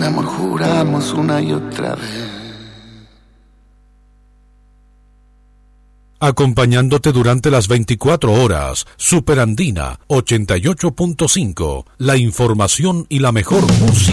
amor juramos una y otra vez. Acompañándote durante las 24 horas, Superandina 88.5, la información y la mejor música.